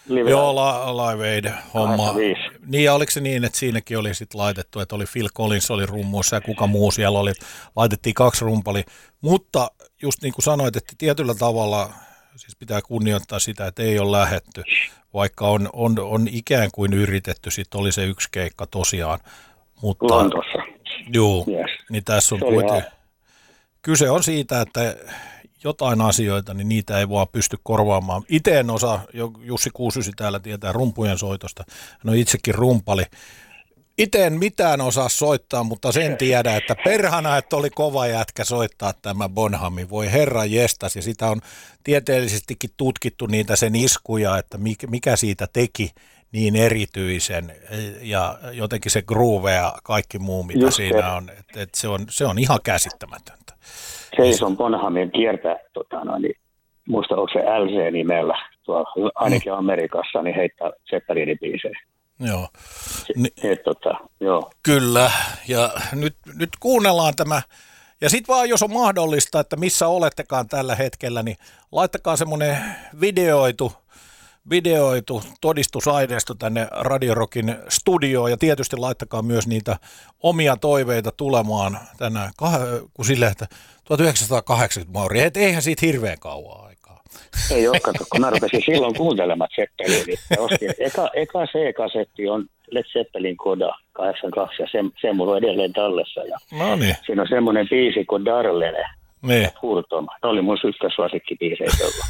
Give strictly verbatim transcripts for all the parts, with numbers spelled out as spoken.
Live Joo, la, Live Aid-homma. kahdeksankymmentäviisi. Niin, ja oliko se niin, että siinäkin oli sitten laitettu, että oli Phil Collins oli rummuissa ja kuka muu siellä oli, laitettiin kaksi rumpalia. Mutta just niin kuin sanoit, että tietyllä tavalla siis pitää kunnioittaa sitä, että ei ole lähetty, vaikka on, on, on ikään kuin yritetty, sitten oli se yksi keikka tosiaan. Mutta, Lontossa. Joo, Yes. niin tässä on kuitenkin, kyse on siitä, että jotain asioita, niin niitä ei vaan pysty korvaamaan. Itse en osaa, Jussi Kuusysi täällä tietää rumpujen soitosta, hän on itsekin rumpali. Itse en mitään osaa soittaa, mutta sen tiedä, että perhana, että oli kova jätkä soittaa tämä Bonhami. Voi herra jestas, ja sitä on tieteellisestikin tutkittu niitä sen iskuja, että mikä siitä teki niin erityisen, ja jotenkin se groove ja kaikki muu, mitä Just siinä se. on, että et se on, se on ihan käsittämätöntä. Jason Bonhamin kiertää, tota, no, niin, muista onko se L C-nimellä, tuolla ainakin mm. Amerikassa, niin heittää Zeppelin-biisejä. Joo. Ni- et, tota, joo. Kyllä, ja nyt, nyt kuunnellaan tämä, ja sitten vaan jos on mahdollista, että missä olettekaan tällä hetkellä, niin laittakaa semmoinen videoitu, videoitu todistusaineisto tänne Radio Rockin studioon, ja tietysti laittakaa myös niitä omia toiveita tulemaan tänään, kun silleen, että tuhatyhdeksänsataakahdeksankymmentä Mauri, et eihän siitä hirveän kauan aikaa. Ei ole, kato, kun mä rupesin silloin kuuntelemaan Zeppelinia. Eka, eka C-kasetti on Led Zeppelin Koda kahdeksankymmentäkaksi, ja se, se mulla on edelleen tallessa. Ja no niin. Siinä on semmoinen biisi kuin Darlene, niin. Hurtoma. Se oli mun ykkössuosikkibiisejä tuolla.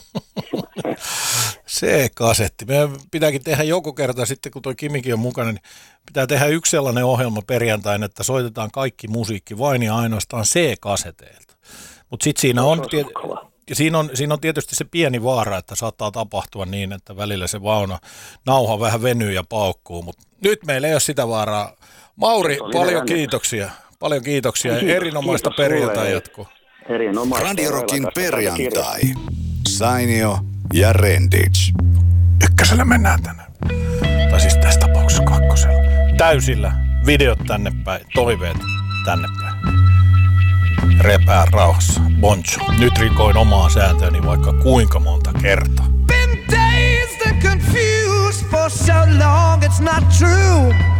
C-kasetti. Meidän pitääkin tehdä joku kerta sitten, kun toi Kimikin on mukana, niin pitää tehdä yksi sellainen ohjelma perjantain, että soitetaan kaikki musiikki vain ja ainoastaan C-kaseteilta. Mutta sitten siinä on... Siinä on, siinä on tietysti se pieni vaara, että saattaa tapahtua niin, että välillä se vauna nauha vähän venyy ja paukkuu, mutta nyt meillä ei ole sitä vaaraa. Mauri, paljon kiitoksia. Paljon kiitoksia ja erinomaista perjantai jatkuu. Radio Rockin perjantai. Sainio ja Renditch. Ykkösellä mennään tänne. Tai siis tässä tapauksessa kakkosella. Täysillä videot tänne päin, toiveet tänne päin. Repää rauhassa. Boncho. Nyt rikoin omaa sääntöäni vaikka kuinka monta kertaa. Been days that confused for so long it's not true.